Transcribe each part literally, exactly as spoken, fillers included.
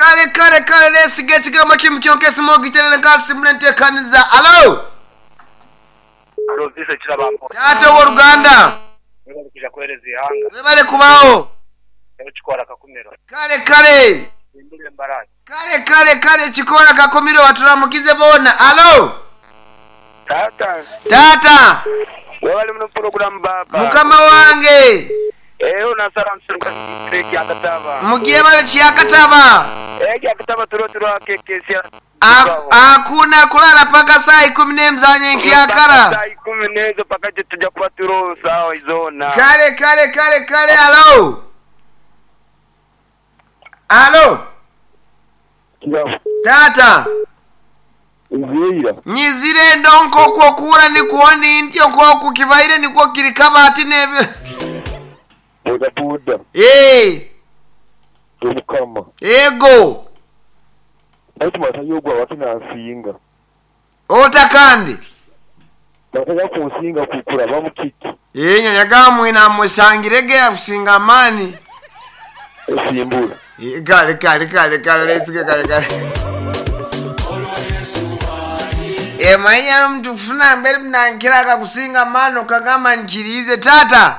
Kale kale kale let's get kama kim kyonke smoke itene ngapsi mlente kaniza. Alo. Alo vise chira bambo. Tata wo Ruganda. Ngo kija kwereza ihanga. Webale kubaho. Ewe chikora kakumiro. Kale kale. Imbule mbarazi. Kale kale kale chikora kakumiro waturamukize bona. Alo. Tata. Tata. Webale muno program baba. Mukama wange. Eh unasara msunga treki akataba. Mugiye bale chiyakataba. Eh akataba turo turo akekesia. Hakuna kulala paka saa kumi n'ebyiri zanye nkiyakara. Saa kumi n'ebyiri paka tujja kuba turo sawa izona. Kale kale kale kale alo. Alo. Tata. Nzira. Nyizire ndonko ko kura ni kuoni ntyo ko kukibaire ni ko kirikabati nebe. Boda boda. Eh. Tukama. Ego. Ati matayogwa wakina asinga. Ota kandi. Nataka kusinga kukura bamukiki. Eh nyanyagamwe na musangirege afusinga mani. Simbula. Eh kale kale kale kale let's go kale kale. Eh manya mtu kufuna mbele mnankira kakusinga mano kagama nchirize tata.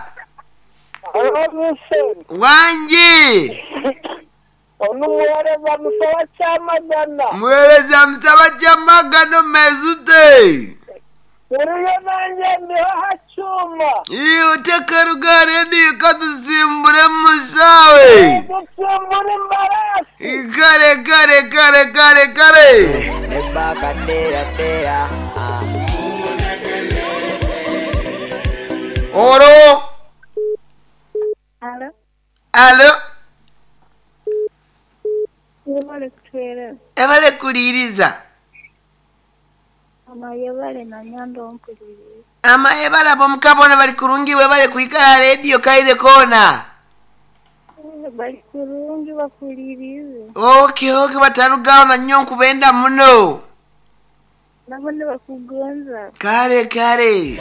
Wanji. Onu mwereza msawa chamagana. Mwereza msawa chamagana mezute. Uriyo nanje ndiho hachuma. Iyo tekarugare ndi katusimbure musawe. Katusimbure mbarasi. Kare kare kare kare kare. Eba kadea dea. Oro. Alo. Alo. Yebale kutwere. Ebale kuliriza. Ama yebale na nyando mpuliriza. Ama yebale abo mukabona bali kurungi we bale kuikala radio kaire kona. Bali kurungi bakuliriza. Okay okay batarugao na nyonku benda muno. Nabone bakugonza. Kare kare.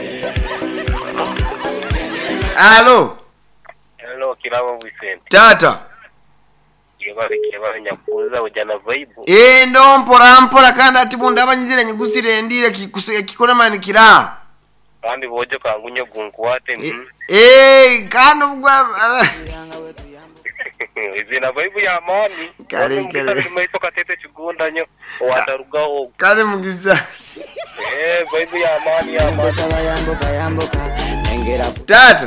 Alo. Hello kirabo Vicente. Tata. Yebale kebale nyakuza ujana vibe. Eh ndo mpora mpora kandi ati bunda abanyizira nyigusire ndire kikuse kikora manikira. Kandi boje kangunyo gunkwate. Eh kandi ubwa izina vibe ya mani. Kare kare. Tumetoka tete chigunda nyo watarugao. Kare mugiza. Eh vibe ya mani ya mani. Yambuka yambuka engera. Tata.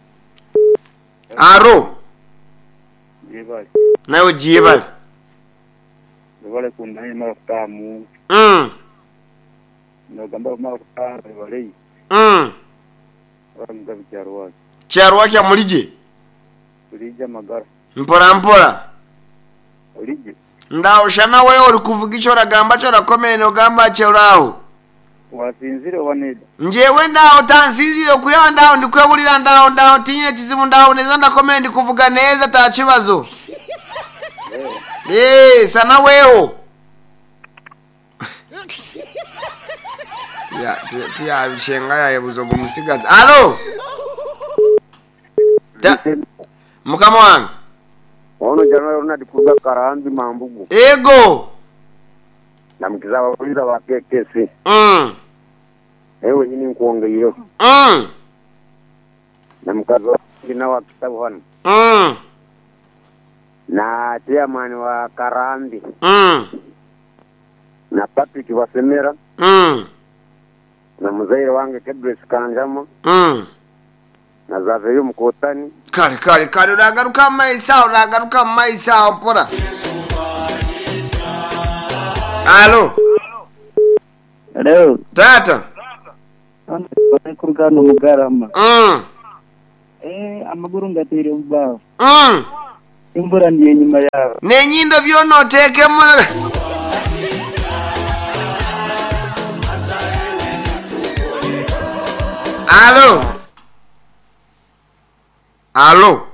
Aro. Yebale. Nawe jibal. Yebale kundaye mafutamu. Mm. No gamba mafutamu yebale. Mm. Wanga bicyarwa. Cyarwa kya mulije. Ulija magara. Mpora mpora. Ulije. Ndaho shana wewe uri kuvuga ico ragamba cyo rakomeye no gamba cyeraho. Wasinzire wanede. Njewe ndaho tansinzire kuya ndaho ndikwebulira ndaho ndaho tinye kizimu ndaho neza ndakomeye ndi kuvuga neza ta kibazo. Eh sana wewe. Ya tia bishenga ya yabuzogo musigaza. Alo. Ta mukama wangu. Ono jana unadi kuga karanzi mambugu. Ego. Namkiza wawira wakekesi. Mm. Ewe nyini nkuonge iyo. Mm. Namkazo kina wa kitabu hano. Mm. Na chairman wa Karambi. Mm. Na Patrick Wasemera. Mm. Na mzaire wange Kedres Kanjama. Mm. Na Zaveyo Mkotani. Kare kare kare uragaruka maisa uragaruka maisa opora. Alo. Hello. Tata. Ana kurugano mugarama. Mm. Eh amaguru ngatere ubao. Mm. Imvura ndiye nyuma yawe. Nenyindo byono teke mu. Alo. Alo.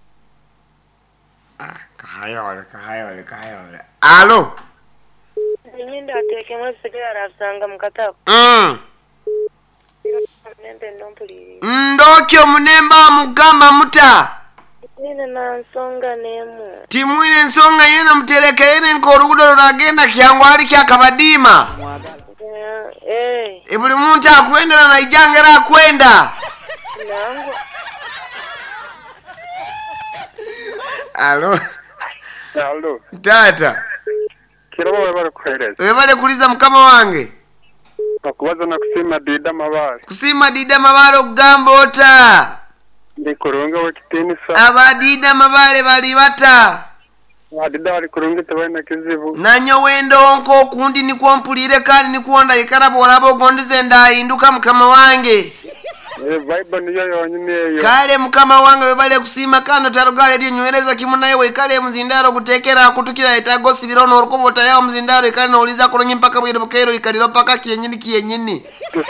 Ah, kahayole kahayole kahayole. Alo. Nyinda ateke mwasigara asanga mukatako. Mm. Nembe ndompuliriza. Ndokyo munemba mugamba muta. Nina na nsonga nemu. Timwine ensonga yena mutereka yene nk'oluguudo lulagenda kyangu ali kyakabadima. Eh. E buli muntu akwendera naijangera akwenda. Nangu. Alo. Alo. Tata. Kirabo webale kuhereza. Webale kuliza mukama wange. Okubaza na kusima dida mabale. Kusima dida mabale okugamba ota. Ndi kurunga wekitinisa. Abadida mabale bali bata. Abadida bali kurunga tebalina kizibu. Nanyo wendo onko kundi nikumpulire kandi nikuonda ikarabo olabo gondize ndahinduka mukama wange. Eh vibe niyo yonyine eyo. Kale mukama wange webale kusima kando tarugale lyo nywereza kimunaye we kale muzindaro kutekera kutukira etagosi birono orukobota yao muzindaro ikale nauliza kuronyi mpaka bwire bukero ikaliro paka kiyenyini kiyenyini.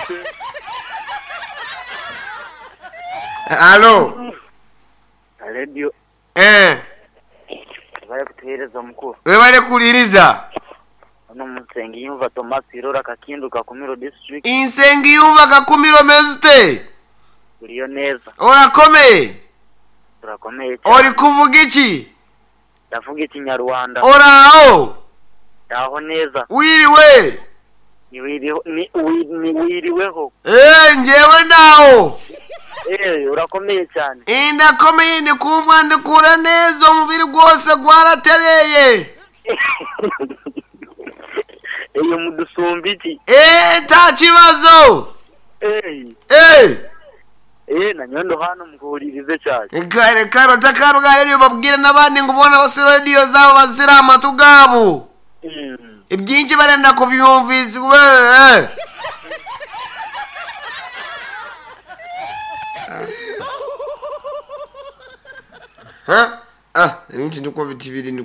Alo. Radio. Eh. Bale kutereza mukuru. Webale kuliriza. Ono musengi yumva Thomas Irora Kakindu Kakumiro district. Insengi yumva Kakumiro mezite. Uriyo neza. Orakome. Urakomeye. Ori kuvuga iki? Ndavuga ikinyarwanda. Orao. Ndaho neza. Wiriwe. Ni wiriho ni ni wiriweho. Eh njewe nawo. Eh urakomeye cyane. Inda komeye ni kumva ndikura neza umubiri gwose gwaratereye. Eyo mudusumbiki. Eh ta kibazo. Eh. Eh. Eh na nyondo hano mguhuririze cyane. Kare karo takaro gari babwira nabandi ngubona bose radio zabo bazira amatugabo. Mm. Ibyinshi barenda kubiyumvise we. Ha? Ah, ibintu ndiko bitibiri